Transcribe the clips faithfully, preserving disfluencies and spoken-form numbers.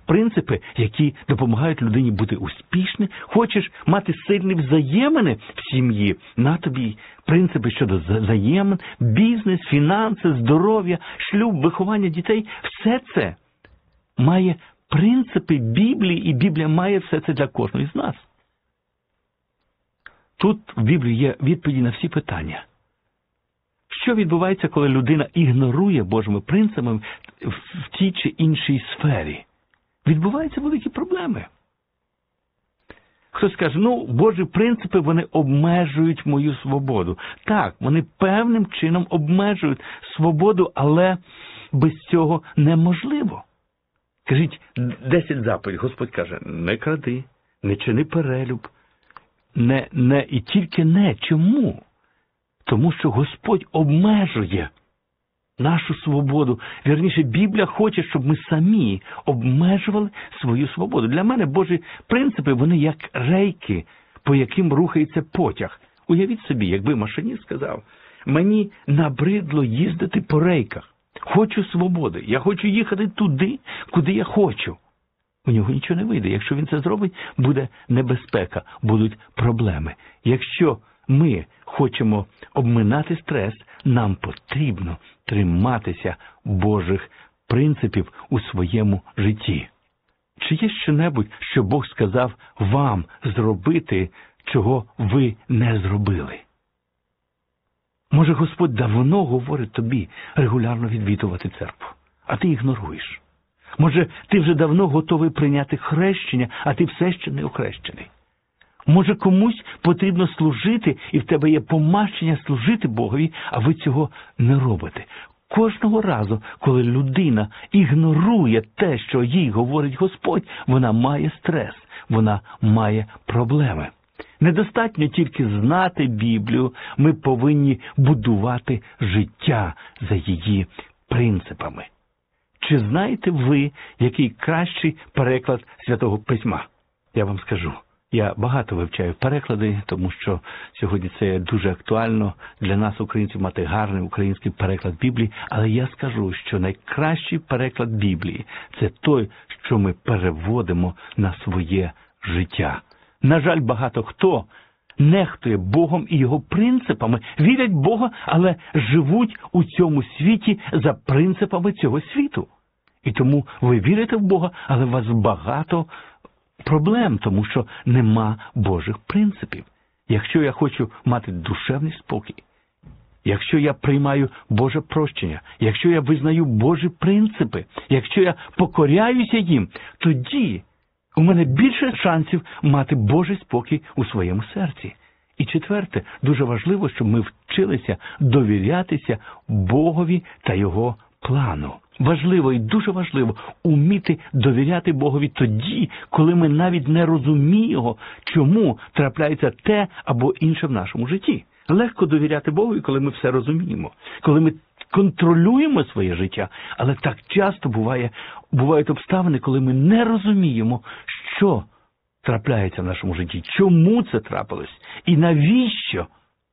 принципи, які допомагають людині бути успішним. Хочеш мати сильні взаємини в сім'ї? На тобі принципи щодо взаємин, бізнес, фінанси, здоров'я, шлюб, виховання дітей. Все це має принципи Біблії, і Біблія має все це для кожного з нас. Тут в Біблії є відповіді на всі питання. Що відбувається, коли людина ігнорує Божими принципами в тій чи іншій сфері? Відбуваються великі проблеми. Хтось скаже, ну, Божі принципи, вони обмежують мою свободу. Так, вони певним чином обмежують свободу, але без цього неможливо. Кажіть, десять заповідей. Господь каже, не кради, не чини перелюб, не, не, і тільки не. Чому? Тому що Господь обмежує нашу свободу. Вірніше, Біблія хоче, щоб ми самі обмежували свою свободу. Для мене Божі принципи, вони як рейки, по яким рухається потяг. Уявіть собі, якби машиніст сказав, мені набридло їздити по рейках. Хочу свободи. Я хочу їхати туди, куди я хочу. У нього нічого не вийде. Якщо він це зробить, буде небезпека, будуть проблеми. Якщо ми хочемо обминати стрес, нам потрібно триматися Божих принципів у своєму житті. Чи є що-небудь, що Бог сказав вам зробити, чого ви не зробили? Може, Господь давно говорить тобі регулярно відвідувати церкву, а ти ігноруєш. Може, ти вже давно готовий прийняти хрещення, а ти все ще не охрещений. Може, комусь потрібно служити, і в тебе є помазання служити Богові, а ви цього не робите. Кожного разу, коли людина ігнорує те, що їй говорить Господь, вона має стрес, вона має проблеми. Недостатньо тільки знати Біблію, ми повинні будувати життя за її принципами. Чи знаєте ви, який кращий переклад Святого Письма? Я вам скажу. Я багато вивчаю переклади, тому що сьогодні це дуже актуально для нас, українців, мати гарний український переклад Біблії. Але я скажу, що найкращий переклад Біблії – це той, що ми переводимо на своє життя. На жаль, багато хто нехтує Богом і Його принципами, вірять в Бога, але живуть у цьому світі за принципами цього світу. І тому ви вірите в Бога, але у вас багато проблем, тому що нема Божих принципів. Якщо я хочу мати душевний спокій, якщо я приймаю Боже прощення, якщо я визнаю Божі принципи, якщо я покоряюся їм, тоді у мене більше шансів мати Божий спокій у своєму серці. І четверте, дуже важливо, щоб ми вчилися довірятися Богові та Його плану. Важливо і дуже важливо уміти довіряти Богові тоді, коли ми навіть не розуміємо, чому трапляється те або інше в нашому житті. Легко довіряти Богові, коли ми все розуміємо, коли ми контролюємо своє життя, але так часто буває, бувають обставини, коли ми не розуміємо, що трапляється в нашому житті, чому це трапилось і навіщо.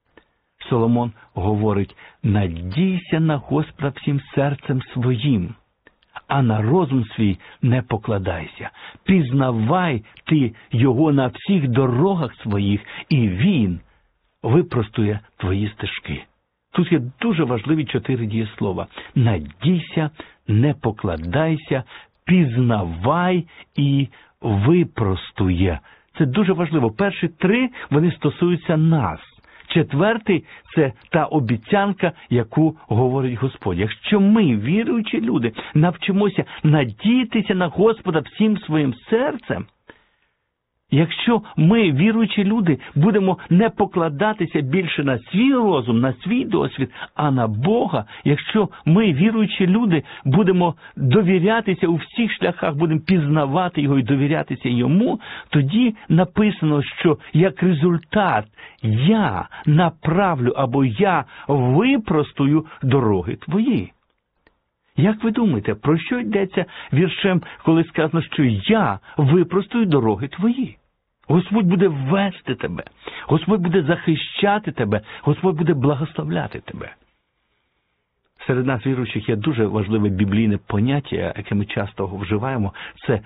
Соломон говорить, надійся на Господа всім серцем своїм, а на розум свій не покладайся. Пізнавай ти його на всіх дорогах своїх, і він випростує твої стежки. Тут є дуже важливі чотири дієслова. Надійся, не покладайся, пізнавай і випростує. Це дуже важливо. Перші три, вони стосуються нас. Четвертий – це та обіцянка, яку говорить Господь. Якщо ми, віруючі люди, навчимося надіятися на Господа всім своїм серцем, якщо ми, віруючі люди, будемо не покладатися більше на свій розум, на свій досвід, а на Бога, якщо ми, віруючі люди, будемо довірятися у всіх шляхах, будемо пізнавати Його і довірятися Йому, тоді написано, що як результат я направлю або я випростую дороги твої. Як ви думаєте, про що йдеться віршем, коли сказано, що я випростую дороги твої? Господь буде вести тебе, Господь буде захищати тебе, Господь буде благословляти тебе. Серед нас, віруючих, є дуже важливе біблійне поняття, яке ми часто вживаємо, це